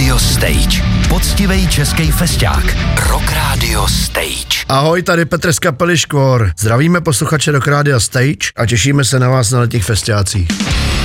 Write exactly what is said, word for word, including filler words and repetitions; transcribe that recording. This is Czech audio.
Radio Stage. Poctivej český festák. Rock Radio Stage. Ahoj, tady Petr z kapely Škvor. Zdravíme posluchače Rock Radio Stage a těšíme se na vás na letních festiácích.